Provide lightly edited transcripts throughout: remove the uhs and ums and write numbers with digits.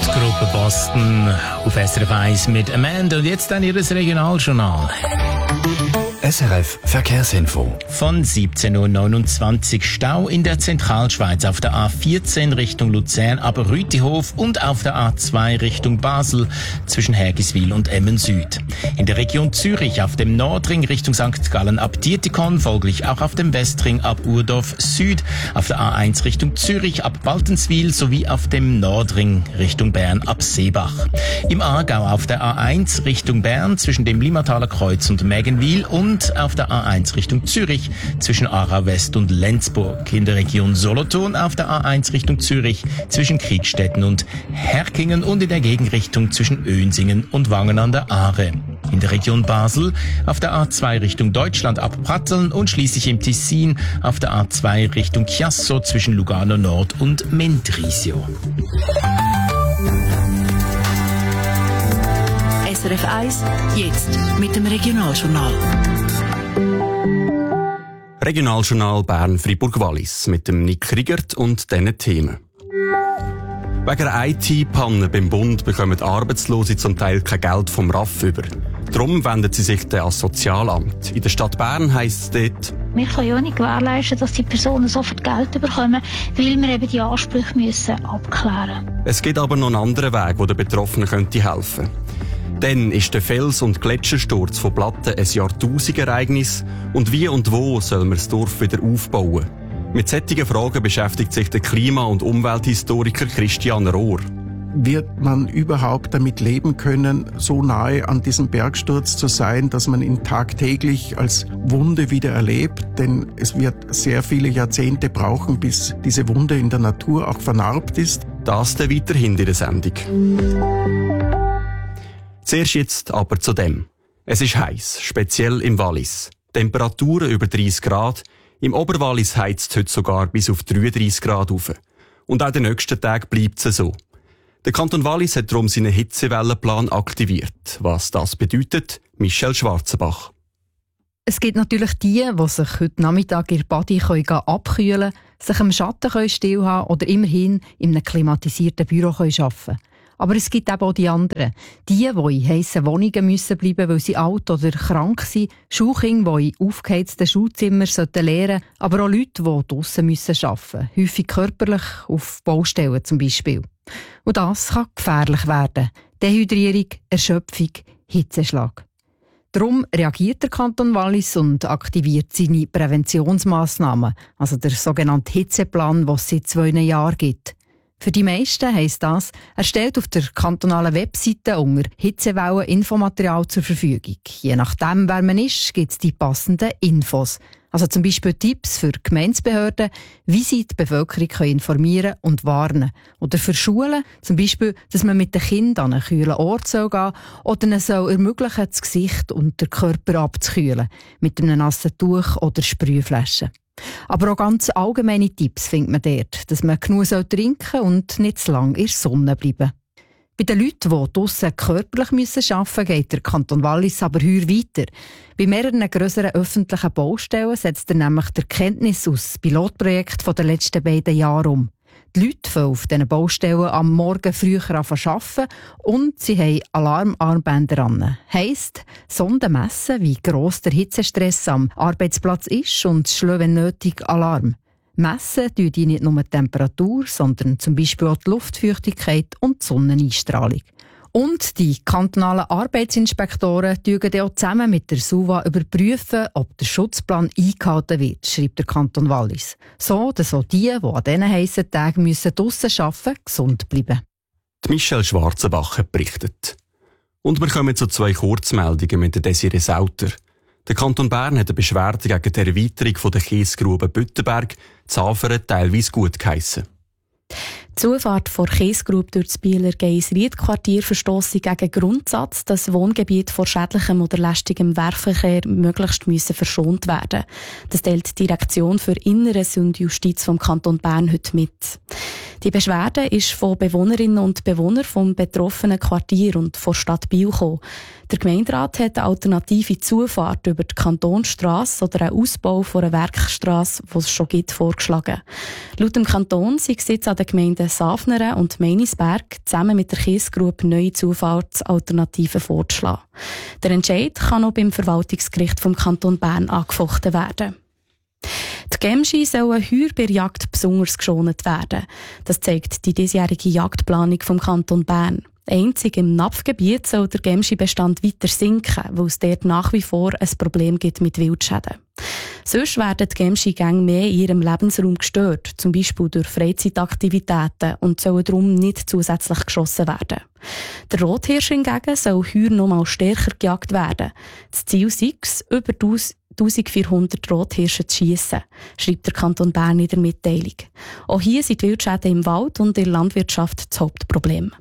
Gruppe Boston auf SRF 1 mit Amanda und jetzt dann Ihres Regionaljournal. SRF Verkehrsinfo. Von 17.29 Uhr Stau in der Zentralschweiz auf der A14 Richtung Luzern ab Rütihof und auf der A2 Richtung Basel zwischen Hergiswil und Emmen Süd. In der Region Zürich auf dem Nordring Richtung St. Gallen ab Dietikon, folglich auch auf dem Westring ab Urdorf Süd, auf der A1 Richtung Zürich ab Baltenswil sowie auf dem Nordring Richtung Bern ab Seebach. Im Aargau auf der A1 Richtung Bern zwischen dem Limmataler Kreuz und Mägenwil und auf der A1 Richtung Zürich zwischen Aarau West und Lenzburg. In der Region Solothurn auf der A1 Richtung Zürich zwischen Kriegstetten und Herkingen und in der Gegenrichtung zwischen Önsingen und Wangen an der Aare. In der Region Basel auf der A2 Richtung Deutschland ab Pratteln und schließlich im Tessin auf der A2 Richtung Chiasso zwischen Lugano Nord und Mendrisio. SRF 1, jetzt mit dem Regionaljournal. Regionaljournal Bern-Fribourg-Wallis mit dem Nick Riegert und diesen Themen. Wegen einer IT-Panne beim Bund bekommen Arbeitslose zum Teil kein Geld vom RAF über. Darum wenden sie sich dann ans Sozialamt. In der Stadt Bern heisst es dort: Wir können ja nicht gewährleisten, dass die Personen sofort Geld bekommen, weil wir eben die Ansprüche müssen abklären. Es gibt aber noch einen anderen Weg, der den Betroffenen helfen könnte. Dann ist der Fels- und Gletschersturz von Platten ein Jahrtausendereignis. Und wie und wo soll man das Dorf wieder aufbauen? Mit solchen Fragen beschäftigt sich der Klima- und Umwelthistoriker Christian Rohr. Wird man überhaupt damit leben können, so nahe an diesem Bergsturz zu sein, dass man ihn tagtäglich als Wunde wieder erlebt? Denn es wird sehr viele Jahrzehnte brauchen, bis diese Wunde in der Natur auch vernarbt ist. Das dann weiterhin in der Sendung. Zuerst jetzt aber zu dem. Es ist heiß, speziell im Wallis. Temperaturen über 30 Grad. Im Oberwallis heizt es heute sogar bis auf 33 Grad rauf. Und auch den nächsten Tag bleibt es so. Der Kanton Wallis hat darum seinen Hitzewellenplan aktiviert. Was das bedeutet, Michelle Schwarzenbach. Es gibt natürlich die sich heute Nachmittag in Badi abkühlen können, sich im Schatten stillhalten oder immerhin in einem klimatisierten Büro arbeiten können. Aber es gibt eben auch die anderen. Die in heissen Wohnungen müssen bleiben, weil sie alt oder krank sind. Schulkinder, die in aufgeheizten Schulzimmern lernen sollten. Aber auch Leute, die draussen arbeiten müssen. Häufig körperlich, auf Baustellen zum Beispiel. Und das kann gefährlich werden. Dehydrierung, Erschöpfung, Hitzeschlag. Darum reagiert der Kanton Wallis und aktiviert seine Präventionsmaßnahmen, also der sogenannte Hitzeplan, den es seit 2 Jahren gibt. Für die meisten heisst das, er stellt auf der kantonalen Webseite unter Hitzewellen Infomaterial zur Verfügung. Je nachdem, wer man ist, gibt es die passenden Infos. Also zum Beispiel Tipps für Gemeindebehörden, wie sie die Bevölkerung informieren und warnen. Oder für Schulen, zum Beispiel, dass man mit den Kindern an einen kühlen Ort gehen soll oder ihnen soll ermöglichen, das Gesicht und den Körper abzukühlen, mit einem nassen Tuch oder Sprühflaschen. Aber auch ganz allgemeine Tipps findet man dort, dass man genug trinken soll und nicht zu lange in der Sonne bleiben. Bei den Leuten, die draussen körperlich arbeiten müssen, geht der Kanton Wallis aber heuer weiter. Bei mehreren grösseren öffentlichen Baustellen setzt er nämlich die Erkenntnis aus Pilotprojekten der letzten 2 Jahre um. Die Leute fangen auf diesen Baustellen am Morgen früher an zu arbeiten und sie haben Alarmarmbänder an. Heisst, Sonden messen, wie gross der Hitzestress am Arbeitsplatz ist und schlagen, wenn nötig, Alarm. Messen tun die nicht nur die Temperatur, sondern zum Beispiel auch die Luftfeuchtigkeit und die Sonneneinstrahlung. Und die kantonalen Arbeitsinspektoren überprüfen auch zusammen mit der SUVA überprüfen, ob der Schutzplan eingehalten wird, schreibt der Kanton Wallis. So, dass auch die an diesen heissen Tagen draussen arbeiten müssen, gesund bleiben. Die Michelle Schwarzenbach hat berichtet. Und wir kommen zu 2 Kurzmeldungen mit der Desiree Sauter. Der Kanton Bern hat eine Beschwerde gegen die Erweiterung der Kiesgrube Büttenberg Zaferen teilweise gut geheissen. Die Zufahrt vor Kiesgrube durch das Bieler Geisried-Quartier verstösst gegen den Grundsatz, dass Wohngebiete vor schädlichem oder lästigem Werkverkehr möglichst verschont werden müssen. Das teilt die Direktion für Inneres und Justiz vom Kanton Bern heute mit. Die Beschwerde ist von Bewohnerinnen und Bewohnern vom betroffenen Quartier und von Stadt Biel gekommen. Der Gemeinderat hat eine alternative Zufahrt über die Kantonsstrasse oder einen Ausbau von einer Werkstrasse, die es schon gibt, vorgeschlagen. Laut dem Kanton sei es jetzt an den Gemeinden Safnern und Meinisberg zusammen mit der Kies Group neue Zufahrtsalternativen vorzuschlagen. Der Entscheid kann auch beim Verwaltungsgericht vom Kanton Bern angefochten werden. Die Gämschi sollen heuer bei der Jagd besonders geschont werden. Das zeigt die diesjährige Jagdplanung vom Kanton Bern. Einzig im Napfgebiet soll der Gämschi-Bestand weiter sinken, weil es dort nach wie vor ein Problem gibt mit Wildschäden. Sonst werden die Gämschi-Gänge mehr in ihrem Lebensraum gestört, zum Beispiel durch Freizeitaktivitäten, und sollen darum nicht zusätzlich geschossen werden. Der Rothirsch hingegen soll heuer noch mal stärker gejagt werden. Das Ziel sei es, über 1400 Rothirsche zu schiessen, schreibt der Kanton Bern in der Mitteilung. Auch hier sind die Wildschäden im Wald und in der Landwirtschaft das Hauptproblem.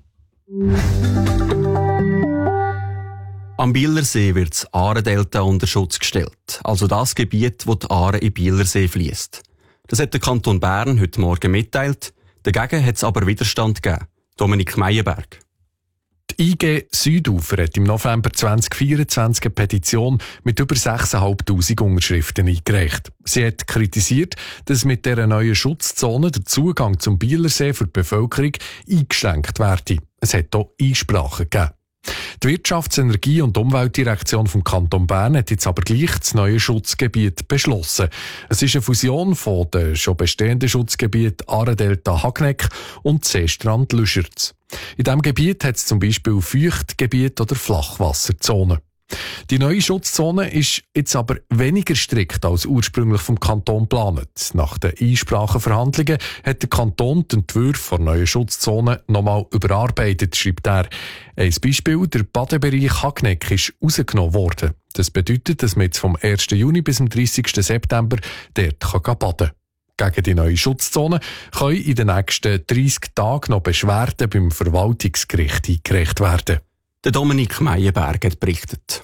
Am Bielersee wird das Aaredelta unter Schutz gestellt, also das Gebiet, wo die Aare in den Bielersee fließt. Das hat der Kanton Bern heute Morgen mitteilt. Dagegen hat es aber Widerstand gegeben. Dominik Meyerberg. Die IG Südufer hat im November 2024 eine Petition mit über 6'500 Unterschriften eingereicht. Sie hat kritisiert, dass mit dieser neuen Schutzzone der Zugang zum Bielersee für die Bevölkerung eingeschränkt werde. Es hat auch Einsprachen gegeben. Die Wirtschafts-, Energie- und Umweltdirektion vom Kanton Bern hat jetzt aber gleich das neue Schutzgebiet beschlossen. Es ist eine Fusion von den schon bestehenden Schutzgebieten Aaredelta-Hagneck und Seestrand Lüscherz. In diesem Gebiet hat es zum Beispiel Feuchtgebiete oder Flachwasserzonen. Die neue Schutzzone ist jetzt aber weniger strikt als ursprünglich vom Kanton geplant. Nach den Einsprachenverhandlungen hat der Kanton den Entwurf der neuen Schutzzone nochmal überarbeitet, schreibt er. Ein Beispiel, der Badebereich Hagneck ist rausgenommen worden. Das bedeutet, dass man jetzt vom 1. Juni bis zum 30. September dort baden kann. Gegen die neue Schutzzone können in den nächsten 30 Tagen noch Beschwerden beim Verwaltungsgericht eingereicht werden. Der Dominik Meyerberg hat berichtet.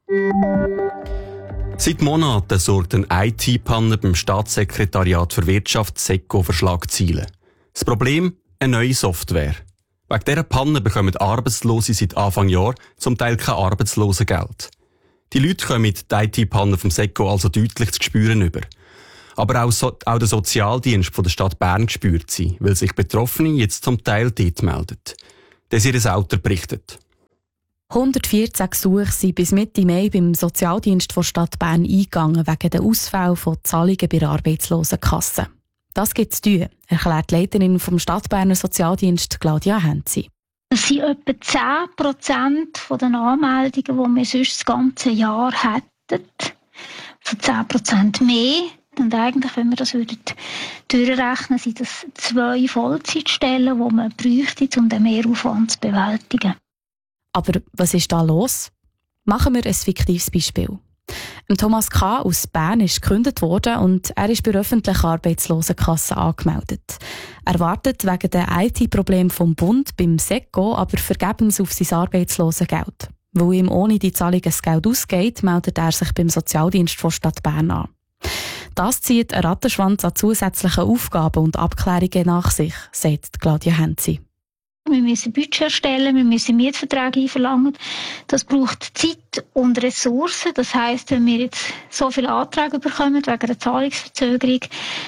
Seit Monaten sorgt eine IT-Panne beim Staatssekretariat für Wirtschaft SECO für Schlagzeilen. Das Problem? Eine neue Software. Wegen dieser Panne bekommen Arbeitslose seit Anfang Jahr zum Teil kein Arbeitslosengeld. Die Leute kommen mit der IT-Panne vom SECO also deutlich zu spüren über. Aber auch der Sozialdienst von der Stadt Bern spürt sie, weil sich Betroffene jetzt zum Teil dort melden. Desiree Sauter berichtet. 114 Gesuche sind bis Mitte Mai beim Sozialdienst der Stadt Bern eingegangen wegen der Ausfälle von Zahlungen bei der Arbeitslosenkasse. Das gibt es zu tun, erklärt die Leiterin vom Stadtberner Sozialdienst Claudia Henzi. Das sind etwa 10% der Anmeldungen, die wir sonst das ganze Jahr hätten. Also 10% mehr. Und eigentlich, wenn wir das durchrechnen, sind das 2 Vollzeitstellen, die man bräuchte, um den Mehraufwand zu bewältigen. Aber was ist da los? Machen wir ein fiktives Beispiel. Thomas K. aus Bern ist gekündigt worden und er ist bei der öffentlichen Arbeitslosenkasse angemeldet. Er wartet wegen der IT-Probleme vom Bund beim SECO aber vergebens auf sein Arbeitslosengeld. Weil ihm ohne die Zahlung das Geld ausgeht, meldet er sich beim Sozialdienst der Stadt Bern an. Das zieht einen Rattenschwanz an zusätzlichen Aufgaben und Abklärungen nach sich, sagt Claudia Henzi. Wir müssen Budget erstellen, wir müssen Mietverträge einverlangen. Das braucht Zeit und Ressourcen. Das heisst, wenn wir jetzt so viele Anträge bekommen wegen einer Zahlungsverzögerung,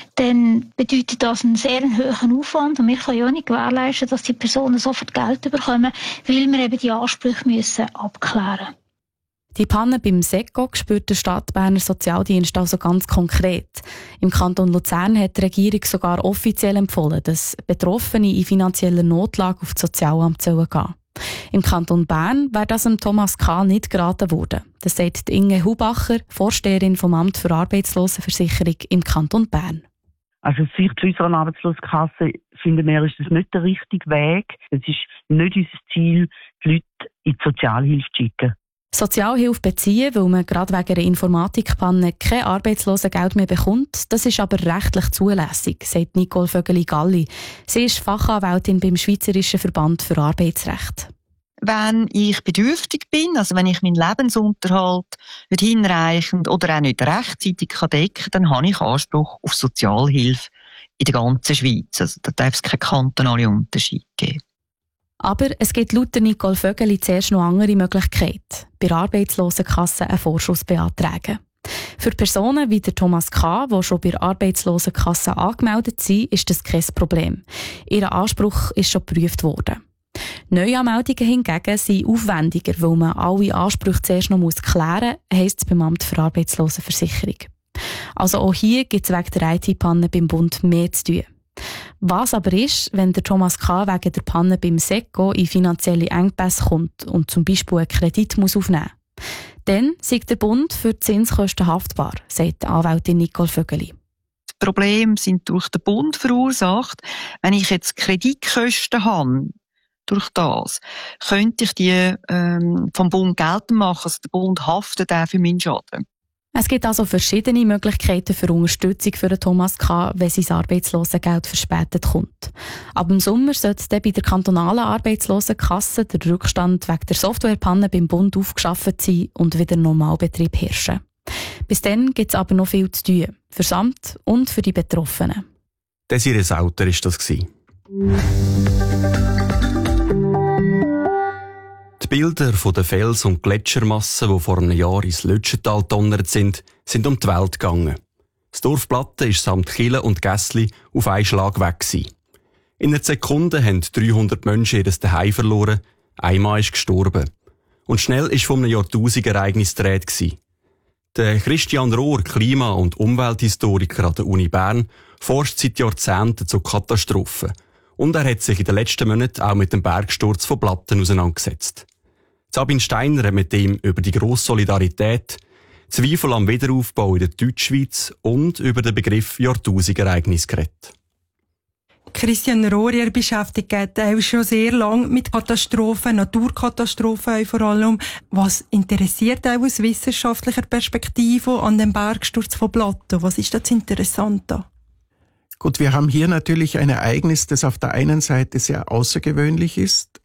dann bedeutet das einen sehr hohen Aufwand. Und wir können ja nicht gewährleisten, dass die Personen sofort Geld bekommen, weil wir eben die Ansprüche müssen abklären. Die Panne beim SECO spürt der Stadtberner Sozialdienst also ganz konkret. Im Kanton Luzern hat die Regierung sogar offiziell empfohlen, dass Betroffene in finanzieller Notlage auf das Sozialamt gehen sollen. Im Kanton Bern wäre das Thomas K. nicht geraten worden. Das sagt Inge Hubacher, Vorsteherin vom Amt für Arbeitslosenversicherung im Kanton Bern. Also aus Sicht unserer Arbeitslosenkasse finden wir, ist das nicht der richtige Weg. Es ist nicht unser Ziel, die Leute in die Sozialhilfe zu schicken. Sozialhilfe beziehen, weil man gerade wegen einer Informatikpanne kein Arbeitslosengeld mehr bekommt, das ist aber rechtlich zulässig, sagt Nicole Vögeli-Galli. Sie ist Fachanwältin beim Schweizerischen Verband für Arbeitsrecht. Wenn ich bedürftig bin, also wenn ich meinen Lebensunterhalt nicht hinreichend oder auch nicht rechtzeitig decken kann, dann habe ich Anspruch auf Sozialhilfe in der ganzen Schweiz. Also da darf es keine kantonale Unterschiede geben. Aber es gibt laut Nicole Vögeli zuerst noch andere Möglichkeiten. Bei der Arbeitslosenkasse einen Vorschuss beantragen. Für Personen wie der Thomas K., die schon bei der Arbeitslosenkasse angemeldet sind, ist das kein Problem. Ihr Anspruch ist schon geprüft worden. Neuanmeldungen hingegen sind aufwendiger, weil man alle Ansprüche zuerst noch klären muss, heisst es beim Amt für Arbeitslosenversicherung. Also auch hier gibt es wegen der IT-Panne beim Bund mehr zu tun. Was aber ist, wenn der Thomas K. wegen der Panne beim SECO in finanzielle Engpässe kommt und zum Beispiel einen Kredit aufnehmen muss? Dann ist der Bund für die Zinskosten haftbar, sagt die Anwältin Nicole Vögeli. Die Probleme sind durch den Bund verursacht. Wenn ich jetzt Kreditkosten habe, durch das, könnte ich die vom Bund geltend machen. Also der Bund haftet auch für meinen Schaden. Es gibt also verschiedene Möglichkeiten für Unterstützung für den Thomas K., wenn sein Arbeitslosengeld verspätet kommt. Ab dem Sommer sollte dann bei der kantonalen Arbeitslosenkasse der Rückstand wegen der Softwarepanne beim Bund aufgeschafft sein und wieder Normalbetrieb herrschen. Bis dann gibt es aber noch viel zu tun, fürs Amt und für die Betroffenen. Desiree Sauter war das. Die Bilder von den Fels- und Gletschermassen, die vor einem Jahr ins Lötschental donnert sind um die Welt gegangen. Das Dorf Platten ist samt Kille und Gässli auf einen Schlag weg gewesen. In einer Sekunde haben 300 Menschen ihr Zuhause verloren, ein Mann ist gestorben. Und schnell war von einem Jahrtausendereignis die Rede gewesen. Der Christian Rohr, Klima- und Umwelthistoriker an der Uni Bern, forscht seit Jahrzehnten zu Katastrophen. Und er hat sich in den letzten Monaten auch mit dem Bergsturz von Platten auseinandergesetzt. Sabine Steiner hat mit ihm über die grosse Solidarität, Zweifel am Wiederaufbau in der Deutschschweiz und über den Begriff Jahrtausendereignis geredet. Christian Rohr beschäftigt sich schon sehr lange mit Katastrophen, Naturkatastrophen vor allem. Was interessiert auch aus wissenschaftlicher Perspektive an dem Bergsturz von Platten? Was ist das Interessante? Gut, wir haben hier natürlich ein Ereignis, das auf der einen Seite sehr außergewöhnlich ist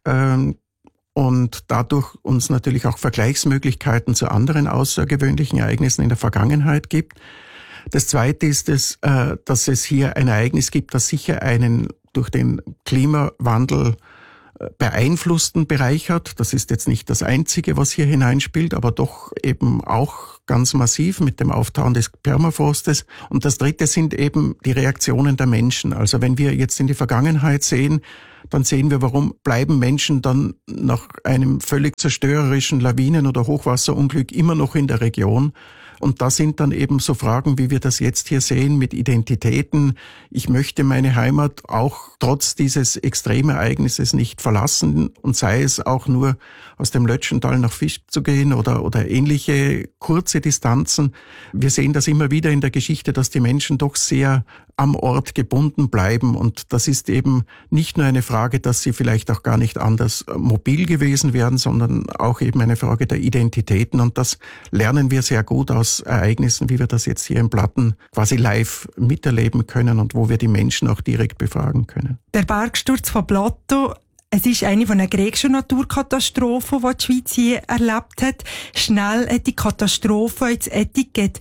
und dadurch uns natürlich auch Vergleichsmöglichkeiten zu anderen außergewöhnlichen Ereignissen in der Vergangenheit gibt. Das Zweite ist, dass es hier ein Ereignis gibt, das sicher einen durch den Klimawandel beeinflussten Bereich hat. Das ist jetzt nicht das Einzige, was hier hineinspielt, aber doch eben auch ganz massiv mit dem Auftauen des Permafrostes. Und das Dritte sind eben die Reaktionen der Menschen. Also wenn wir jetzt in die Vergangenheit sehen, dann sehen wir, warum bleiben Menschen dann nach einem völlig zerstörerischen Lawinen- oder Hochwasserunglück immer noch in der Region. Und da sind dann eben so Fragen, wie wir das jetzt hier sehen, mit Identitäten. Ich möchte meine Heimat auch trotz dieses Extremereignisses nicht verlassen und sei es auch nur aus dem Lötschental nach Fisch zu gehen oder ähnliche kurze Distanzen. Wir sehen das immer wieder in der Geschichte, dass die Menschen doch sehr am Ort gebunden bleiben und das ist eben nicht nur eine Frage, dass sie vielleicht auch gar nicht anders mobil gewesen wären, sondern auch eben eine Frage der Identitäten und das lernen wir sehr gut aus Ereignissen, wie wir das jetzt hier in Platten quasi live miterleben können und wo wir die Menschen auch direkt befragen können. Der Bergsturz von Platten, es ist eine von den größten Naturkatastrophen, die die Schweiz je erlebt hat. Schnell hat die Katastrophe ins Etikett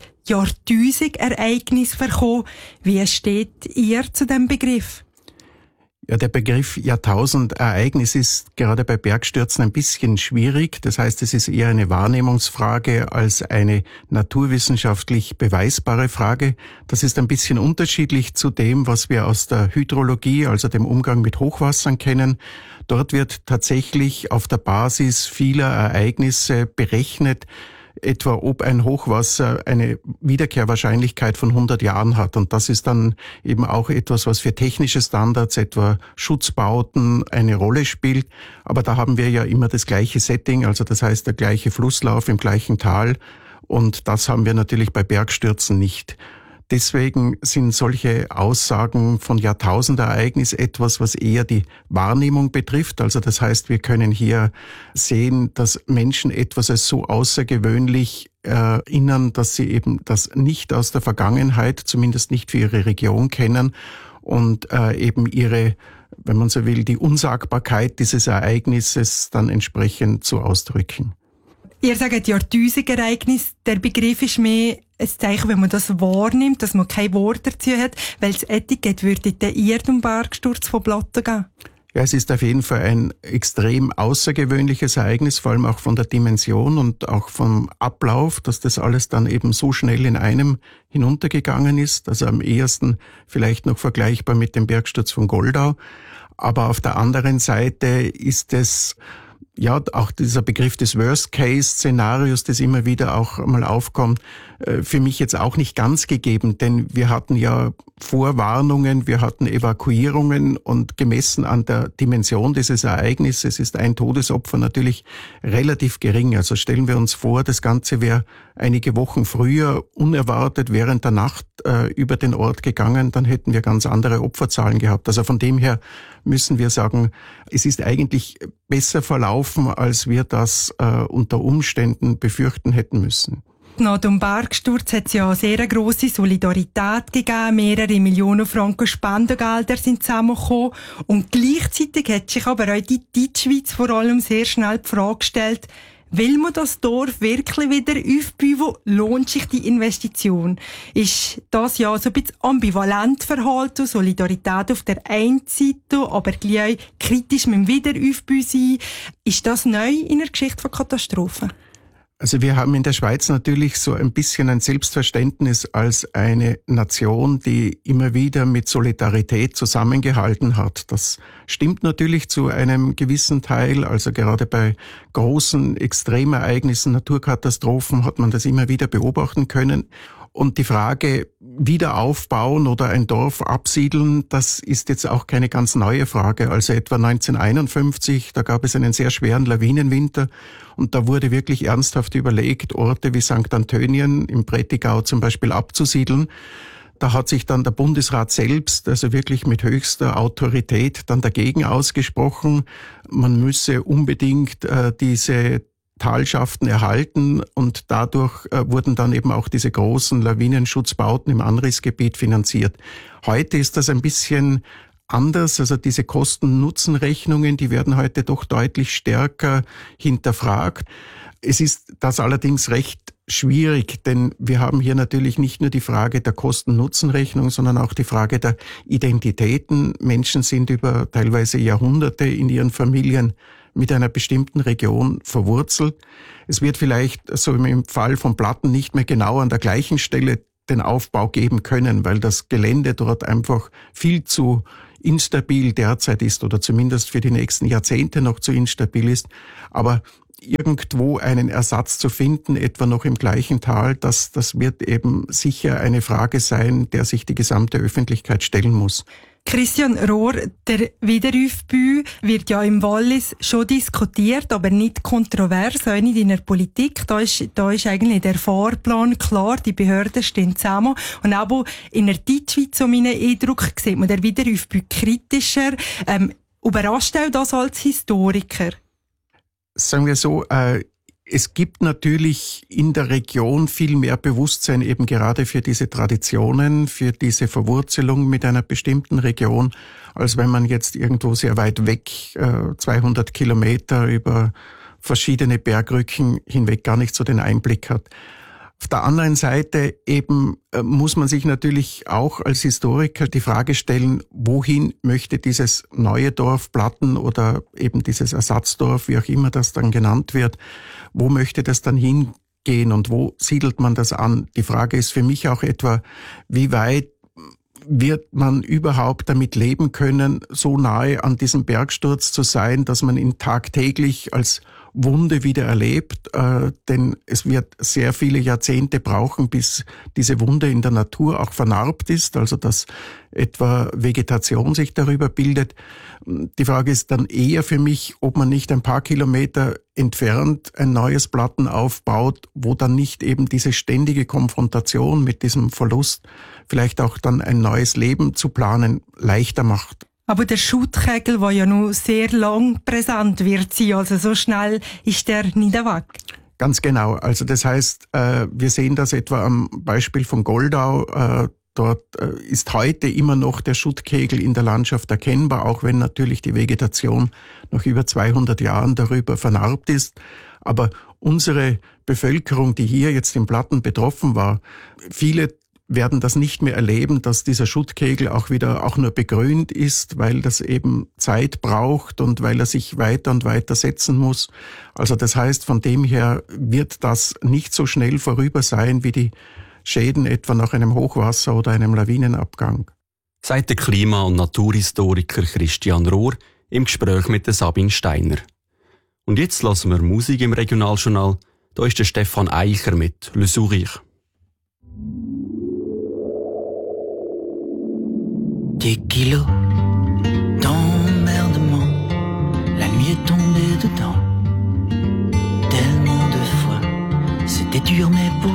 Jahrtausendereignis bekommen. Wie steht ihr zu dem Begriff? Ja, der Begriff Jahrtausendereignis ist gerade bei Bergstürzen ein bisschen schwierig. Das heißt, es ist eher eine Wahrnehmungsfrage als eine naturwissenschaftlich beweisbare Frage. Das ist ein bisschen unterschiedlich zu dem, was wir aus der Hydrologie, also dem Umgang mit Hochwassern kennen. Dort wird tatsächlich auf der Basis vieler Ereignisse berechnet, etwa ob ein Hochwasser eine Wiederkehrwahrscheinlichkeit von 100 Jahren hat. Und das ist dann eben auch etwas, was für technische Standards, etwa Schutzbauten, eine Rolle spielt. Aber da haben wir ja immer das gleiche Setting, also das heißt der gleiche Flusslauf im gleichen Tal. Und das haben wir natürlich bei Bergstürzen nicht. Deswegen sind solche Aussagen von Jahrtausendereignis etwas, was eher die Wahrnehmung betrifft. Also das heißt, wir können hier sehen, dass Menschen etwas als so außergewöhnlich erinnern, dass sie eben das nicht aus der Vergangenheit, zumindest nicht für ihre Region kennen und eben ihre, wenn man so will, die Unsagbarkeit dieses Ereignisses dann entsprechend zu ausdrücken. Ihr sagt Jahrtausendereignis, der Begriff ist mehr ein Zeichen, wenn man das wahrnimmt, dass man kein Wort dazu hat, weil das Etikett würde den Bergsturz von Platten geben. Ja, es ist auf jeden Fall ein extrem außergewöhnliches Ereignis, vor allem auch von der Dimension und auch vom Ablauf, dass das alles dann eben so schnell in einem hinuntergegangen ist. Also am ehesten vielleicht noch vergleichbar mit dem Bergsturz von Goldau. Aber auf der anderen Seite ist es ja auch dieser Begriff des Worst-Case-Szenarios, das immer wieder auch mal aufkommt, für mich jetzt auch nicht ganz gegeben, denn wir hatten ja Vorwarnungen, wir hatten Evakuierungen und gemessen an der Dimension dieses Ereignisses ist ein Todesopfer natürlich relativ gering. Also stellen wir uns vor, das Ganze wäre einige Wochen früher unerwartet während der Nacht über den Ort gegangen, dann hätten wir ganz andere Opferzahlen gehabt. Also von dem her müssen wir sagen, es ist eigentlich besser verlaufen, als wir das unter Umständen befürchten hätten müssen. Nach dem Bergsturz hat es ja sehr eine grosse Solidarität gegeben. Mehrere Millionen Franken Spendengelder sind zusammengekommen. Und gleichzeitig hat sich aber auch die Deutschschweiz vor allem sehr schnell die Frage gestellt, will man das Dorf wirklich wieder aufbauen? Lohnt sich die Investition? Ist das ja so ein bisschen ambivalent verhalten, Solidarität auf der einen Seite, aber gleich kritisch mit dem Wiederaufbau sein. Ist das neu in der Geschichte von Katastrophen? Also wir haben in der Schweiz natürlich so ein bisschen ein Selbstverständnis als eine Nation, die immer wieder mit Solidarität zusammengehalten hat. Das stimmt natürlich zu einem gewissen Teil. Also gerade bei großen Extremereignissen, Naturkatastrophen hat man das immer wieder beobachten können. Und die Frage, wieder aufbauen oder ein Dorf absiedeln, das ist jetzt auch keine ganz neue Frage. Also etwa 1951, da gab es einen sehr schweren Lawinenwinter und da wurde wirklich ernsthaft überlegt, Orte wie St. Antönien im Prättigau zum Beispiel abzusiedeln. Da hat sich dann der Bundesrat selbst, also wirklich mit höchster Autorität, dann dagegen ausgesprochen. Man müsse unbedingt diese Talschaften erhalten und dadurch wurden dann eben auch diese großen Lawinenschutzbauten im Anrissgebiet finanziert. Heute ist das ein bisschen anders, also diese Kosten-Nutzen-Rechnungen, die werden heute doch deutlich stärker hinterfragt. Es ist das allerdings recht schwierig, denn wir haben hier natürlich nicht nur die Frage der Kosten-Nutzen-Rechnung, sondern auch die Frage der Identitäten. Menschen sind über teilweise Jahrhunderte in ihren Familien mit einer bestimmten Region verwurzelt. Es wird vielleicht so im Fall von Platten nicht mehr genau an der gleichen Stelle den Aufbau geben können, weil das Gelände dort einfach viel zu instabil derzeit ist oder zumindest für die nächsten Jahrzehnte noch zu instabil ist. Aber irgendwo einen Ersatz zu finden, etwa noch im gleichen Tal, das wird eben sicher eine Frage sein, der sich die gesamte Öffentlichkeit stellen muss. Christian Rohr, der Wiederaufbau wird ja im Wallis schon diskutiert, aber nicht kontrovers, auch nicht in der Politik. Da ist eigentlich der Fahrplan klar, die Behörden stehen zusammen. Und auch in der Deutschschweiz, so meinen Eindruck, sieht man der Wiederaufbau kritischer. Überrascht auch das als Historiker? Sagen wir so, es gibt natürlich in der Region viel mehr Bewusstsein eben gerade für diese Traditionen, für diese Verwurzelung mit einer bestimmten Region, als wenn man jetzt irgendwo sehr weit weg, 200 Kilometer über verschiedene Bergrücken hinweg gar nicht so den Einblick hat. Auf der anderen Seite eben muss man sich natürlich auch als Historiker die Frage stellen, wohin möchte dieses neue Dorf Platten oder eben dieses Ersatzdorf, wie auch immer das dann genannt wird, wo möchte das dann hingehen und wo siedelt man das an? Die Frage ist für mich auch etwa, wie weit wird man überhaupt damit leben können, so nahe an diesem Bergsturz zu sein, dass man ihn tagtäglich als Wunde wieder erlebt, denn es wird sehr viele Jahrzehnte brauchen, bis diese Wunde in der Natur auch vernarbt ist, also dass etwa Vegetation sich darüber bildet. Die Frage ist dann eher für mich, ob man nicht ein paar Kilometer entfernt ein neues Platten aufbaut, wo dann nicht eben diese ständige Konfrontation mit diesem Verlust vielleicht auch dann ein neues Leben zu planen leichter macht. Aber der Schuttkegel, der ja noch sehr lang präsent wird sein, also so schnell ist der nicht weg. Ganz genau. Also das heißt, wir sehen das etwa am Beispiel von Goldau. Dort ist heute immer noch der Schuttkegel in der Landschaft erkennbar, auch wenn natürlich die Vegetation noch über 200 Jahren darüber vernarbt ist. Aber unsere Bevölkerung, die hier jetzt in Platten betroffen war, viele werden das nicht mehr erleben, dass dieser Schuttkegel auch nur begrünt ist, weil das eben Zeit braucht und weil er sich weiter und weiter setzen muss. Also das heißt, von dem her wird das nicht so schnell vorüber sein wie die Schäden etwa nach einem Hochwasser oder einem Lawinenabgang. Sagt der Klima- und Naturhistoriker Christian Rohr im Gespräch mit der Sabine Steiner. Und jetzt lassen wir Musik im Regionaljournal. Da ist der Stefan Eicher mit Le Sourire. Des kilos d'emmerdement, la nuit est tombée dedans. Tellement de fois, c'était dur mais pour